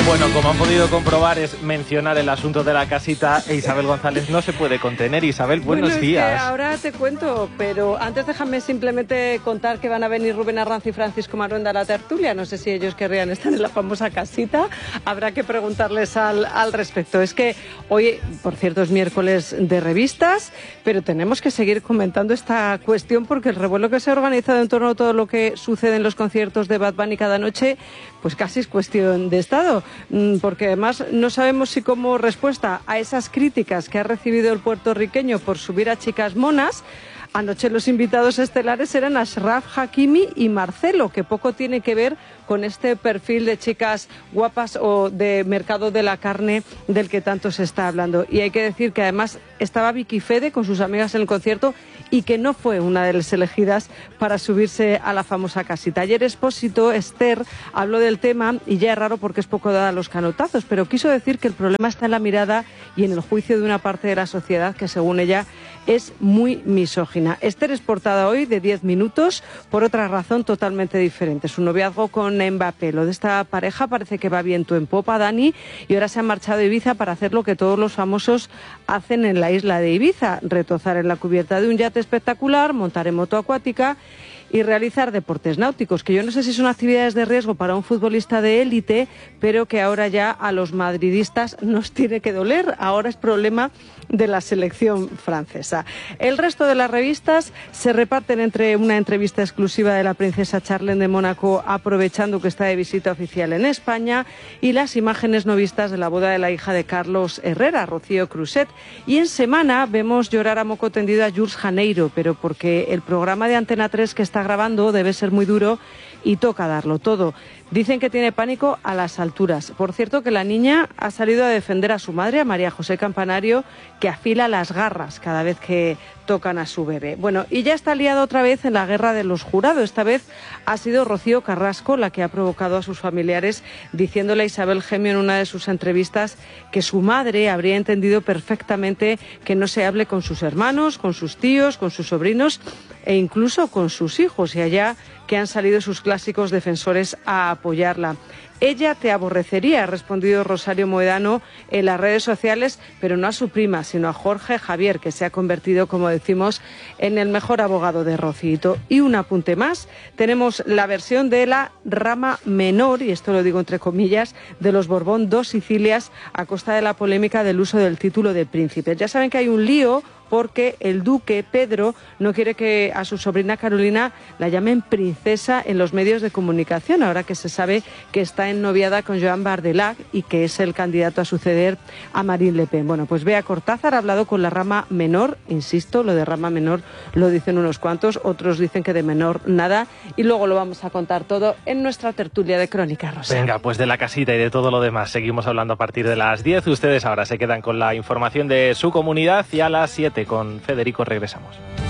Bueno, como han podido comprobar, es mencionar el asunto de la casita e Isabel González no se puede contener. Isabel, buenos días. Que ahora te cuento, pero antes déjame simplemente contar que van a venir Rubén Arranz y Francisco Maruenda a la tertulia. No sé si ellos querrían estar en la famosa casita. Habrá que preguntarles al respecto. Es que hoy, por cierto, es miércoles de revistas, pero tenemos que seguir comentando esta cuestión porque el revuelo que se ha organizado en torno a todo lo que sucede en los conciertos de Bad Bunny cada noche, pues casi es cuestión de Estado. Porque además no sabemos si como respuesta a esas críticas que ha recibido el puertorriqueño por subir a chicas monas, anoche los invitados estelares eran Ashraf Hakimi y Marcelo, que poco tiene que ver con este perfil de chicas guapas o de mercado de la carne del que tanto se está hablando. Y hay que decir que además estaba Vicky Fede con sus amigas en el concierto y que no fue una de las elegidas para subirse a la famosa casita. Ayer Expósito, Esther, habló del tema y ya es raro porque es poco dada a los canotazos, pero quiso decir que el problema está en la mirada y en el juicio de una parte de la sociedad que, según ella, es muy misógina. Esther es portada hoy de 10 minutos por otra razón totalmente diferente. Su noviazgo con Mbappé. Lo de esta pareja parece que va viento en popa, Dani, y ahora se han marchado a Ibiza para hacer lo que todos los famosos hacen en la isla de Ibiza: retozar en la cubierta de un yate espectacular, montar en moto acuática y realizar deportes náuticos, que yo no sé si son actividades de riesgo para un futbolista de élite, pero que ahora ya a los madridistas nos tiene que doler. Ahora es problema de la selección francesa. El resto de las revistas se reparten entre una entrevista exclusiva de la princesa Charlene de Mónaco, aprovechando que está de visita oficial en España, y las imágenes no vistas de la boda de la hija de Carlos Herrera, Rocío Cruzet. Y en Semana vemos llorar a moco tendido a Jules Janeiro, pero porque el programa de Antena 3 que está grabando debe ser muy duro y toca darlo todo. Dicen que tiene pánico a las alturas. Por cierto, que la niña ha salido a defender a su madre, a María José Campanario, que afila las garras cada vez que tocan a su bebé. Bueno, y ya está liada otra vez en la guerra de los jurados. Esta vez ha sido Rocío Carrasco la que ha provocado a sus familiares, diciéndole a Isabel Gemio en una de sus entrevistas que su madre habría entendido perfectamente que no se hable con sus hermanos, con sus tíos, con sus sobrinos e incluso con sus hijos, y allá que han salido sus clásicos defensores a apoyarla. Ella te aborrecería, ha respondido Rosario Moedano en las redes sociales, pero no a su prima, sino a Jorge Javier, que se ha convertido, como decimos, en el mejor abogado de Rocito. Y un apunte más, tenemos la versión de la rama menor, y esto lo digo entre comillas, de los Borbón dos Sicilias, a costa de la polémica del uso del título de príncipe. Ya saben que hay un lío porque el duque Pedro no quiere que a su sobrina Carolina la llamen princesa en los medios de comunicación, ahora que se sabe que está ennoviada con Joan Bardelac y que es el candidato a suceder a Marine Le Pen. Bueno, pues Bea Cortázar ha hablado con la rama menor, insisto, lo de rama menor lo dicen unos cuantos, otros dicen que de menor nada, y luego lo vamos a contar todo en nuestra tertulia de Crónica Rosa. Venga, pues de la casita y de todo lo demás seguimos hablando a partir de las 10. Ustedes ahora se quedan con la información de su comunidad y a las 7 con Federico regresamos.